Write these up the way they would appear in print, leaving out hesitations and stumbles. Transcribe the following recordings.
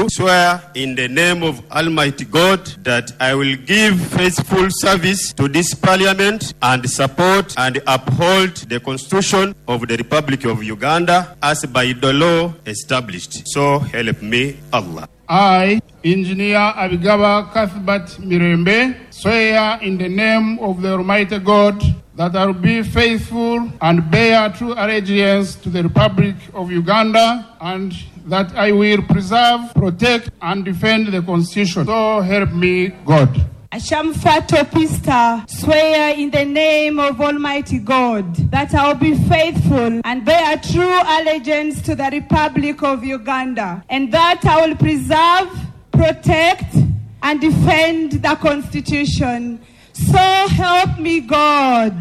swear in the name of Almighty God that I will give faithful service to this Parliament and support and uphold the Constitution of the Republic of Uganda as by the law established. So help me Allah. I, Engineer Abigaba Cuthbert Mirembe, swear in the name of the Almighty God that I will be faithful and bear true allegiance to the Republic of Uganda and that I will preserve, protect and defend the Constitution. So help me God. Ashamfato Pista, swear in the name of Almighty God that I will be faithful and bear true allegiance to the Republic of Uganda and that I will preserve, protect and defend the Constitution. So help me God.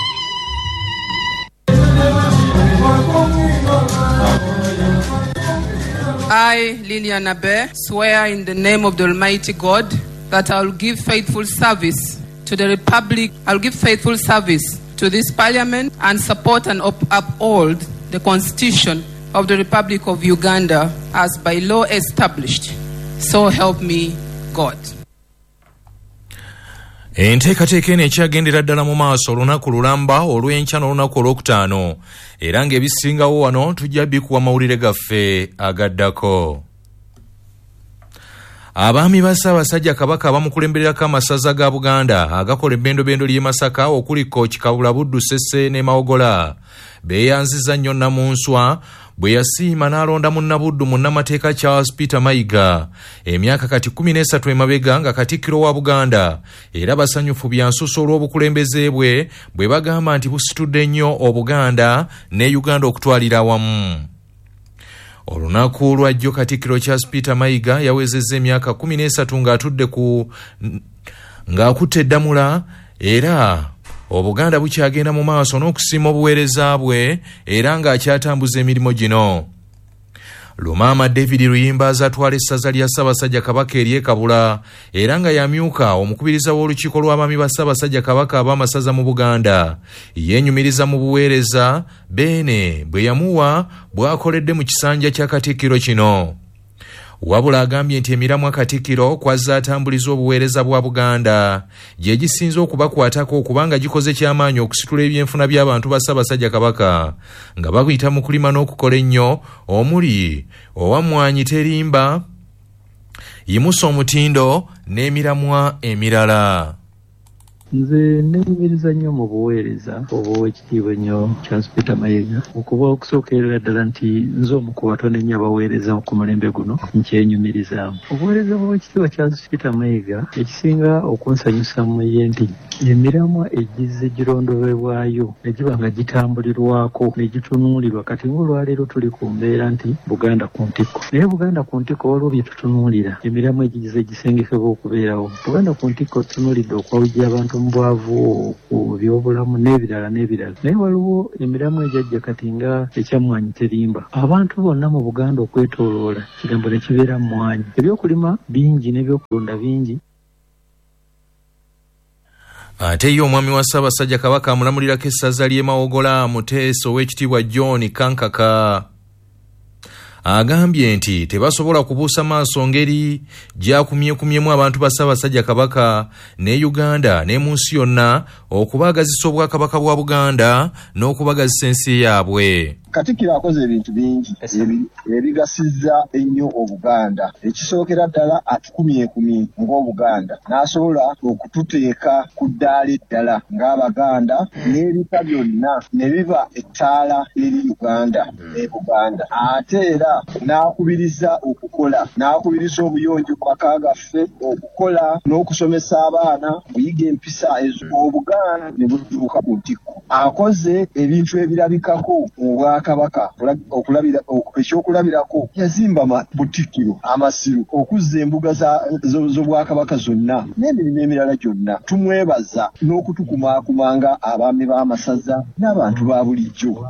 I, Lilian Abe, swear in the name of the Almighty God that I will give faithful service to the Republic. I will give faithful service to this Parliament and support and uphold the Constitution of the Republic of Uganda as by law established. So help me God. Enteekateeka eno ekyagendera ddala mu maaso olunaku lulamba olw'enkya n'olunaku olwokutaano era ng'ebisingawo wano tujja bikuwa mawulire gaffe agaddako. Abaami ba Ssaabasajja Kabaka abamukulembererako amasaza ga Buganda agakola ebbendobendo ly'e Masaka okuli Kooki Kabula Buddu Ssese ne Mawogola beeyanziza nnyo Nnamunswa bwe yasiima n'alonda munnabuddu munnamateeka Charles Peter Mayiga emyaka kati 13 emabega nga Katikkiro wa Buganda era basanyufu bya nsuso olw'obukulembeze bwe bagamba nti busitudde nnyo Obuganda ne Uganda okutwalira awamu. Olunaku lwajjo Katikkiro Charles Peter Mayiga yawezezza emyaka 13 ng'akutte eddamula era Obuganda bukyagenda mu maaso n'okusiima obuweereza bwe era ng'akyatambuza emirimu gino. Lumaama David Luyimbaza atwala essaza lya Ssaabasajja Kabaka ery'e Kabula era nga yamyuka omukubiriza w'olukiiko lw'abaami ba Ssaabasajja Kabaka ab'amasaza mu Buganda yeenyumiriza mu buweereza Beene bwe yamuwa bw'akoledde mu kisanja kya Katikkiro kino. Wabula agambye nti emiramwa Katikkiro kwazza atambuliza obuweereza bwa Buganda gye gisinze okubakwatako okubanga gikoze ky'amaanyi okusitula ebyenfuna by'abantu ba Ssaabasajja Kabaka nga bakuyita mu kulima n'okukola ennyo omuli owamwanyi terimba yimusa omutindo n'emiramwa emirala. Nze nenyumiriza nnyo mu buweereza obw'ekitiibwa ennyo Charles Peter Mayiga okuba okusookerera ddala nti nze omu ku batono ennyo abaweereza ku mulembe guno nkyenyumirizaamu. Obuweereza bw'ekitiibwa Charles Peter Mayiga ekisinga okunsanyusa mu ye nti emiramwa egizze girondobebwayo ne giba nga gitambulirwako ne gitunuulirwa kati ng'olwaleero tuli ku mbeera nti Buganda ku ntikko. Naye Buganda ku ntikko waliwo bye tutunuulira emiramwa egigize gisengekebwa okubeerawo. Buganda ku ntikko tutunuulidde okwawujja abantu mu bwavu ku byobulamu n'ebirala n'ebirala. Naye waliwo emiramu ejajja kati nga ekyamwanyi terimba. Abantu bonna mu Buganda okwetooloola kigambo ne kibeera mwanyi. Ebyokulima bingi n'ebyokulunda bingi. Ate ye omwami wa Ssaabasajja Kabaka amulamulirako essaza ly'e Mawogola Muteesa ow'ekitiibwa John Kankaka agambye nti tebasobola kubuusa maaso ngeri gyakumyekumyemu abantu ba Ssaabasajja Kabaka ne Uganda ne mu nsi yonna okubagazisa obwakabaka bwa Buganda n'okubagazisa ensi yaabwe. Katikkiro akoze ebintu bingi ebigasizza ennyo Obuganda. Ekisookera ddala atukumyekumye ng'Obuganda n'asobola okututeeka ku ddaala eddala ng'Abaganda n'ebika byonna ne biba ettaala eri Uganda ne Buganda. Ate era n'akubiriza okukola, n'akubiriza obuyonjo ku maka gaffe, okukola n'okusomesa abaana, kuyiga empisa ezo. Obuganda ne butuuka ku ntikko. Akoze ebintu ebirabikako Kabaka ekyokulabirako yazimba Butikkiro, amasiru, okuzza embuga z'Obwakabaka zonna n'emirimu emirala gyonna. Tumwebaza n'okutukumaakumanga abaami b'amasaza n'abantu ba bulijjo.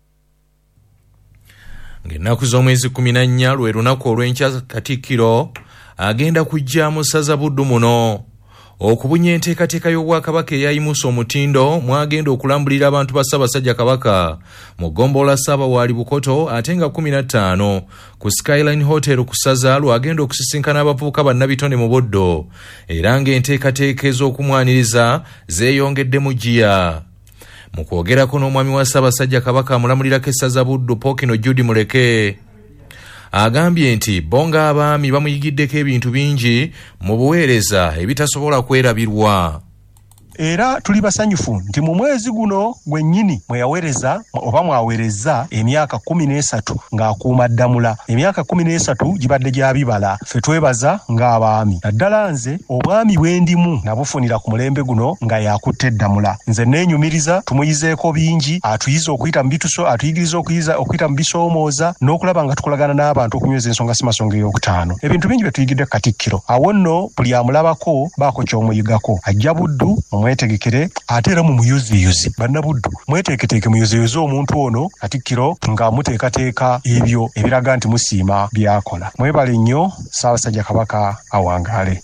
Ng'ennaku z'omwezi 14 lwe lunaku olw'enkya Katikkiro agenda kujja mu ssaza Buddu muno okubunya enteekateeka y'obwakabaka eyayimusa omutindo mwagenda okulambulira abantu ba Ssaabasajja Kabaka mu ggombolola Ssaabawaali Bukoto ate nga 15 ku Skyline Hotel ku Ssaza lwagenda okusisinkana abavubuka bannabitone mu Boddo era ng'enteekateeka ez'okumwaniriza zeeyongedde mu Jjiya. Mu kwogerako n'omwami wa Ssaabasajja Kabaka amulamulirako essaza Buddu Pokino Judy Muleke agambye nti bonga abaami bamuyigiddeko ebintu bingi mu buweereza ebitasobola kwerabirwa. Era tuli basanyufu nti mu mwezi guno gwennyini mweyaweereza oba mwaweereza emyaka 13 ng'akuuma ddamula. Emyaka 13 gibadde gya bibala. Ffe twebaza ng'abaami. Naddala nze obwami bwendimu nabufunira ku mulembe guno nga yakutte ddamula. Nze neenyumiriza tumuyizeeko bingi, atuyiza okuyita mu bituso, atuyigiriza okuyita mu bisoomooza n'okulaba nga tukolagana n'abantu okunyweza ensonga si masonga ey'okutaano. Ebintu bingi bye tuyigidde Katikkiro. Awo nno buli amulabako baako ky'omuyigako. Ajja Buddu mwetegekere ate era mu muyuziyuzi. Bannabuddu mweteeketeeke muyuziyuzi omuntu ono Katikkiro nga muteekateeka ebyo ebiraga nti musiima byakola. Mwebale nnyo. Ssaabasajja Kabaka awangaale.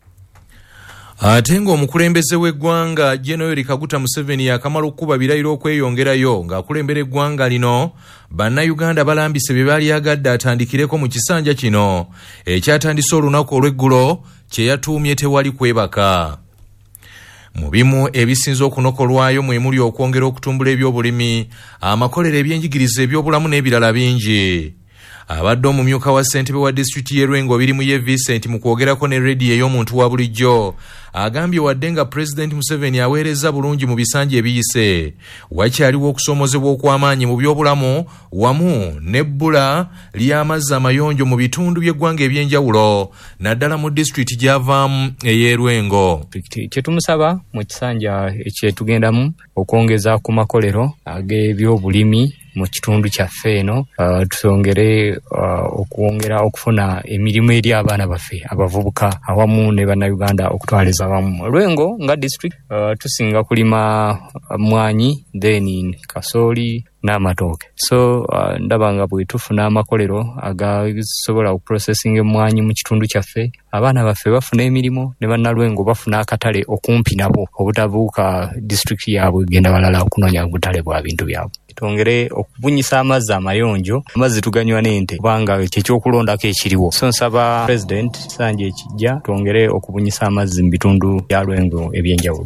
Ate ng'omukulembeze w'eggwanga General Kaguta Museveni yakamala okukuba birayiro okweyongerayo ng'akulembera eggwanga lino, bannayuganda balambise bye baali agadde atandikireko mu kisanja kino ekyatandise olunaku olw'eggulo kye yatuumye tewali kwebaka. Mu bimu ebisinza okunokolwayo mwe muli okwongera okutumbula ebyobulimi, amakolero ebyenjigiriza ebyobulamu n'ebirala bingi. Abadde omumyuka wa ssentebe wa disitulikiti y'e Lwengo Birimu ye Vincent mu kwogerako ne rediyo ey'omuntu wa bulijjo agambye wadde nga Pulezidenti Museveni aweereza bulungi mu bisanja ebiyise, wakyaliwo okusoomozebwa okw'amaanyi mu byobulamu wamu n'ebbula ly'amazzi amayonjo mu bitundu by'eggwanga ebyenjawulo naddala mu disitulikiti gy'avaamu ey'e Lwengo. Kye tumusaba mu kisanja ekyetugendamu okwongeza ku makolero ag'ebyobulimi mu kitundu kyaffe eno, tusongere okwongera okufuna emirimu eri abaana baffe abavubuka awamu ne bannayuganda okutwaliza awamu. Lwengo nga district tusinga kulima mwanyi, then kasooli n'amatooke. So ndaba nga bwe tufuna amakolero agasobola okuprocessing emwanyi mu kitundu kyaffe, abaana baffe bafuna emirimu ne bannalwengo bafuna akatale okumpi nabo obutabuuka district yaabwe genda balala okunoonya obutale bwa bintu byabwe. Twongere okubunyisa amazzi amayonjo, amazzi tuganywa n'ente kubanga kyekyokulondako ekiriwo. So nsaba President sanje ekijja twongere okubunyisa amazzi mu bitundu bya Lwengo ebyenjawulo.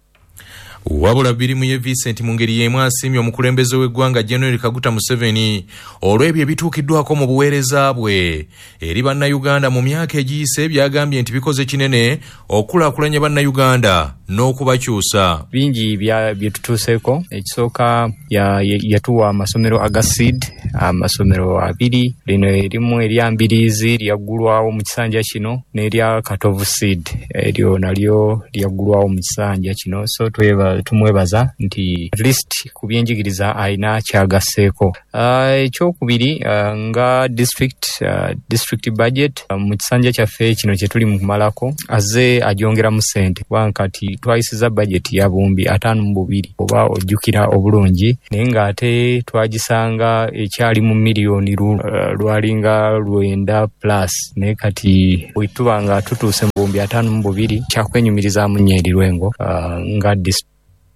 Wabula Birimu ye Vincent mu ngeri y'emu asiimye omukulembeze w'eggwanga General Kaguta Museveni olw'ebyo ebituukiddwako mu buweereza bwe eri bannayuganda mu myaka egiyise, byagambye nti bikoze kinene okukulaakulanya bannayuganda n'okubakyusa. Bingi bye tutuuseeko. Ekisooka yatuwa amasomero aga seed, amasomero 2, lino erimu erya Mbiriizi lyaggulwawo mu kisanja kino n'erya Katovu seed eryo nalyo lyaggulwawo mu kisanja kino. So tumwebaza nti at least ku byenjigiriza alina kyagasseeko. Ekyokubiri nga district budget mu kisanja kyaffe kino kye tuli mu kumalako azze agyongera mu ssente kubanga kati twayisiza budget ya buwumbi 52 oba ojjukira obulungi, naye ng'ate twagisanga ekyali mu miliyoni lwalinga 9 plus, naye kati bwe tuba nga tutuuse mu buwumbi 52 kyakwenyumirizaamu nnyo eri Lwengo nga district.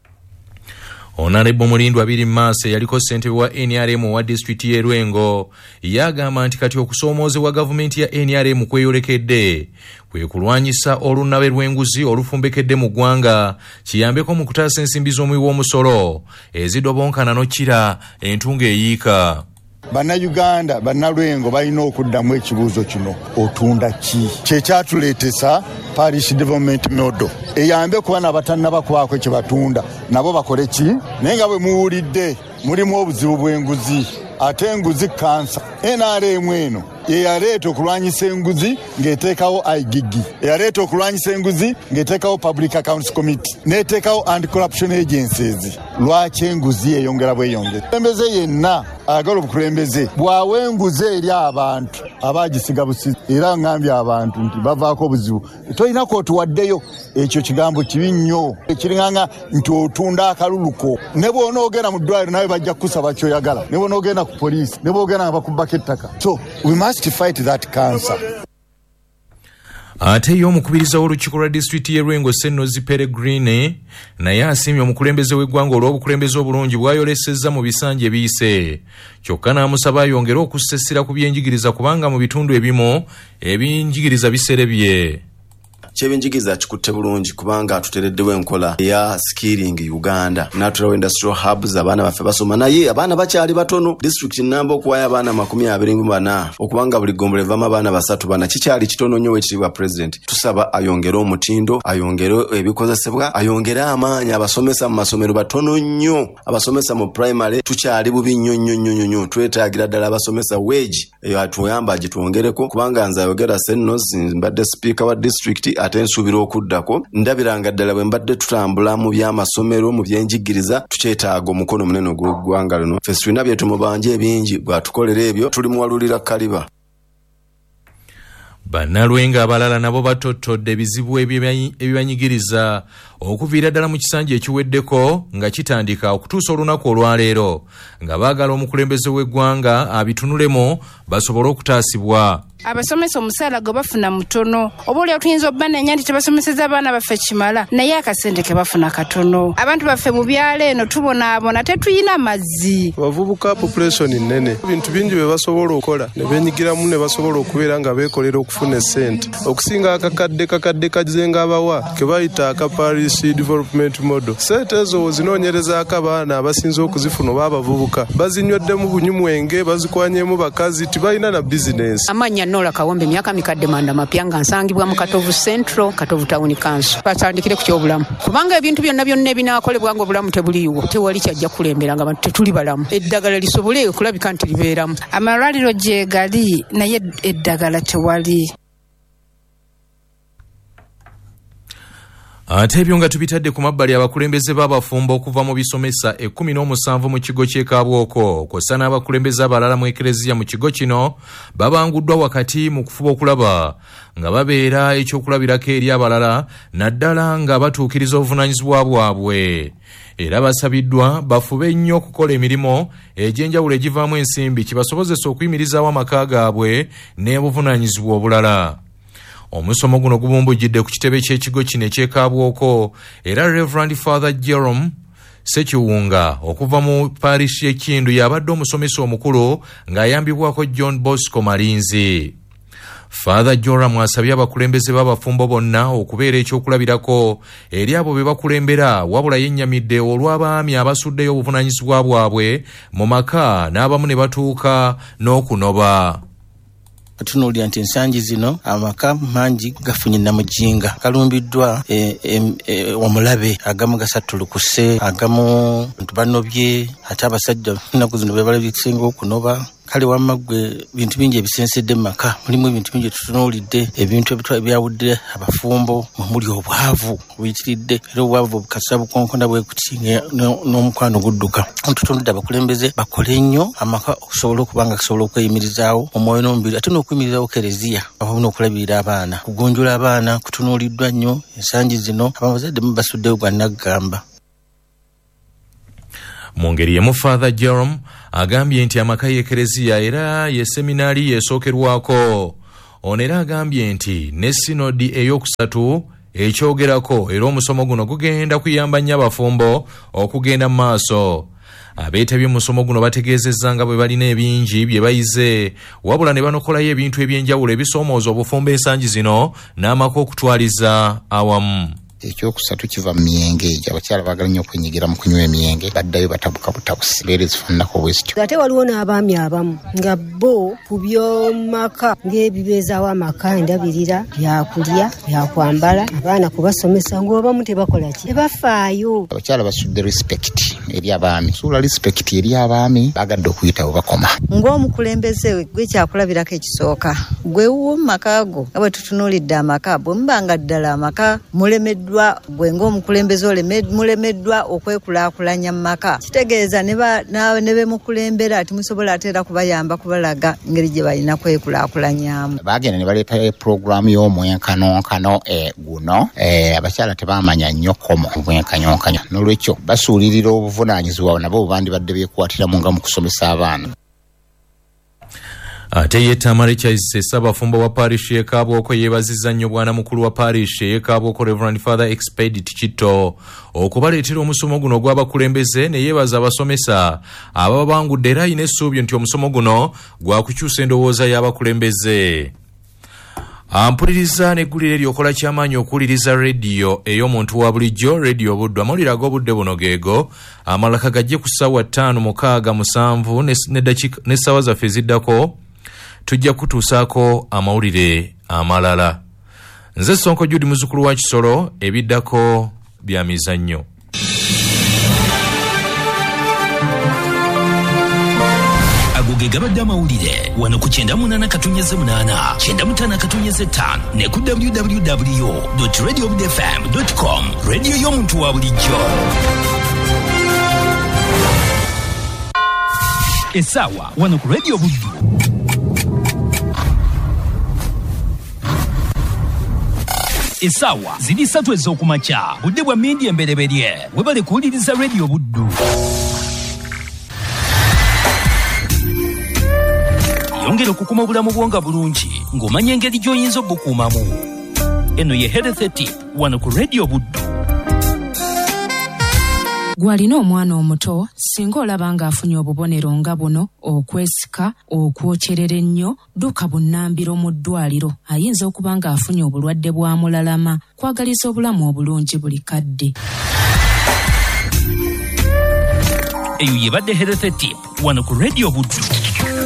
Honorable Mulindwa Biri Mase yaliko ssentebe wa NRM wa disitulikiti y'e Lwengo yagamba nti kati okusoomoozebwa gavumenti ya NRM kweyolekedde kwe kulwanyisa olunabe lw'enguzi olufumbekedde mu ggwanga, kiyambeko mu kutaasa ensimbi z'omuwi w'omusolo ezidobonkana n'okkira entungo eyiika. Bannayuganda bannalwengo balina okuddamu ekibuuzo kino, otunda ki? Kyekyatuleetesa Parish Development Model eyambe ku baana abatannabakwako kye batunda nabo bakole ki? Naye nga bwe muwulidde mulimu obuzibu bw'enguzi, ate enguzi kansa. NRM eno yeyaleeta okulwanyisa enguzi ng'eteekawo IGG, yeyaleeta okulwanyisa enguzi ng'eteekawo Public Accounts Committee, n'eteekawo Anti-Corruption Agencies. Lwaki enguzi eyongera bweyongera? Obukulembeze yenna agala obukulembeze bwawe enguzi eri abantu abagisiga busizi, era ngambye abantu nti bavaako obuzibu. Tolina kootuwaddeyo, ekyo kigambo kibi nnyo ekiringanga nti otunda akaluluko. Ne bw'onoogenda mu ddwaliro nawe bajja kukusaba kyoyagala, ne bw'onoogenda ku poliisi, ne bw'ogenda nga bakubbako ettaka. So we must fight that cancer. Ate y'omukubiriza w'olukiiko lwa disitulikiti y'e Lwengo Sennozi Peregrine naye asiimye omukulembeze w'eggwanga olw'obukulembeze obulungi bw'ayolesezza mu bisanja ebiyise. Kyokka n'amusaba ayongere okussessira ku byenjigiriza kubanga mu bitundu ebimu ebyenjigiriza biserebye. Kyebenjigiriza kikutte bulungi kubanga tutereddewo enkola ya skilling Uganda. Natural industrial hubs abaana baffe basoma naye abaana bakyali batono. District namba okuwayo abaana 24 okubanga buli ggombole vama abaana 3 bana kikyali kitono nnyo w'ekitiibwa President. Tusaba ayongere omutindo, ayongere ebikozesebwa, ayongere amaanyi abasomesa mu masomero batono nnyo. Abasomesa mu primary tukyali bubi nnyo. Twetaagira ddala abasomesa wage eyo atuyamba agitwongereko kubanga nze ayogera Sennozi mbadde speaker wa district ate nsubira okuddako ndabiranga ddala bwe mbadde tutambula mu by'amasomero mu byenjigiriza tukyetaaga omukono munene ogw'eggwanga luno. Ffe tulina bye tumubanje ebingi bw'atukolera ebyo tulimuwalulira kaliba. Bannalwenga abalala nabo batottodde ebizibu ebibanyigiriza okuviira ddala mu kisanja ekiweddeko nga kitandika okutuusa olunaku olwaleero nga baagala omukulembeze w'eggwanga abitunulemu basobole okutaasibwa. Abasomesa omusaala gwe bafuna mutono obaolya tuyinza obbanenya nti tebasomeseza abaana baffe kimala naye akasente ke bafuna katono. Abantu baffe mu byalo eno tubonaabona tetuyina mazzi. Abavubuka population nnene ebintu bingi bye basobola okukola ne benyigiramu ne basobola okubeera nga beekolera okufuna essente okusinga akakadde kazenga abawa ke bayita aka Parish Development Model. Sente ezo zinoonyerezaako abaana abasinza okuzifuna oba abavubuka bazinyweddemu bunyumwenge bazikwanyemu bakazi tibalina na bizinesi. Amanya Nola Kawombe myaka mikadde manda mapya nga nsangibwa mu Katovu Central, Katovu Town Council. Batandikire ku kyobulamu kubanga ebintu byonna ebinaakolebwa nga obulamu tebuliiwo tewali kyajja kulembera nga abantu tetuli balamu. Eddagala lisobole okulabika nti libeeramu. Amalwaliro gye gali naye eddagala tewali. Ate ebyo nga tubitadde ku mabbali abakulembeze b'abafumbo okuva mu bisomesa 17 mu kigo ky'e Kabwoko kw'ossa n'abakulembeze abalala mu ekereziya mu kigo kino babanguddwa wakati mu kufuba okulaba nga babeera ekyokulabirako eri abalala naddala nga batuukiriza obuvunaanyizibwa bwabwe. Era basabiddwa bafube nnyo okukola emirimu egy'enjawulo egivaamu ensimbi kibasobozesa okuyimirizaawo amaka gaabwe n'obuvunaanyizibwa obulala. Omusomo guno gubumbujjidde ku kitebe ky'ekigo kino eky'e Kabwoko era Reverend Father Jerome Sekiwunga okuva mu parish y'Ekindu yabadde omusomesa omukulu ng'ayambibwako John Bosco Malinzi. Father Jerome asabye abakulembeze b'abafumbo bonna okubeera ekyokulabirako eri abo be bakulembera wabula yennyamidde olw'abaami abasuddeyo obuvunaanyizibwa bwabwe mu maka n'abamu ne batuuka n'okunoba. Tunuulira nti ensangi zino amaka mangi gafunye namujinga kalumbiddwa omulabe agamu gasatulukuse agamu banobye ate abasajja ennaku zino bebalabye ekisinga okunoba. Kale wamagwe bintu bingi ebisensedde maka mulimu ebintu bingi tutunuulidde ebintu ebyawudde abafumbo muli obwavu buyitiridde era obwavu bukasa bukonkona bwekutinga n'omukwano gudduka. Tutunudde abakulembeze bakole nnyo amaka okusobola okubanga gasobola okweyimirizaawo omwoyo n'omubiri ate n'okuyimirizaawo kereziya awamu n'okulabirira abaana kugonjola abaana kutunuuliddwa nnyo ensangi zino abazadde basuddeyo gwa naggamba. Mu ngeri yemu Father Jerome agambye nti amaka y'ekereziya era ye seminaari yeesookerwako. Ono era agambye nti ne sinodi ey'okusatu ekyogerako era omusomo guno gugenda kuyamba nnyo abafumbo okugenda mu maaso. Abeetabye musomo guno bategeezezza nga bwe balina ebingi bye bayize wabula ne banokolayo ebintu eby'enjawulo ebisoomooza obufumbo ensangi zino n'amaka okutwaliza awamu. Ekyokusatu kiva mu myenge egyo abakyala baagala nnyo okwenyigira mu kunywa emyenge baddayo batabuka butabusi beera ezifaananako bwezityo. Ate waliwo n'abaami abamu nga bo ku by'omaka ng'ebibeezaawo amaka endabirira byakulya byakwambala abaana kubasomesa ng'obamu tebakola ki tebafaayo. Abakyala basudde respect eri abaami suula respect eri abaami baagadde okuyitawo bakoma. Ng'omukulembeze gwe kyakulabirako ekisooka gwe wuwo mu maka go nga bwe tutunuulidde amaka bwe mubanga ddala amaka mulemeddwa gwe ng'omukulembeze mulemeddwa okwekulaakulanya mu maka kitegeeza ne bemukulembera ati musobola ate era kubayamba kubalaga engeri gye balina kwekulaakulanyamu. Baagenda ne baleeta puroguramu y'omwenkanonkano guno abakyala tebamanya nnyo komo obwenkanyonkanyo n'olwekyo basuulirira obuvunaanyizibwa nabo bandi badde beekwatiramu nga mu kusomesa abaana. Ate ye Tamale Charles Ssaabafumbo wa parish ye Kabwoko yeebazizza nnyo bwana mukulu wa parish ye Kabwoko Reverend Father Expedit Kitto okubaleetera omusomo guno gw'abakulembeze ne yeebaza abasomesa ababa bangudde era alina essuubi nti omusomo guno gwakukyusa endowooza y'abakulembeze. Ampuliriza n'eggulire lyokola ky'amaanyi okuwuliriza rediyo ey'omuntu wa bulijjo rediyo Buddu. Amawulire ag'obudde buno geego amalaka gajje ku ssaawa 5:67 n'essaawa zaffe eziddako tujja kutuusaako amawulire amalala. Nze Sonko Judy muzzukulu wa Kisolo, ebiddako bya mizannyo. Agoge gabadde amawulire wano ku 98.8 95 ne ku www.radiobudfm.com radio y'omuntu wa bulijjo. Essaawa wano ku Radio Buddu. Essaawa ziri 3 ez'okumakya budde bwa mindi embereberye webale kuwuliriza Radio Buddu. Yongera okukuma obulamu bwonga bulungi ng'omanya engeri gy'oyinza obukuumamu. Eno ye Health Tip wano ku Radio Buddu. Gwalina omwana omuto singa olaba ng'afunye obubonero nga buno okwesika okwokyerera ennyo dduka bunnambiro mu ddwaliro ayinza okuba ng'afunye obulwadde bwa mulalama kwagaliza obulamu obulungi buli kadde. Eyo yebadde Health Tip wano ku Radio Buddu.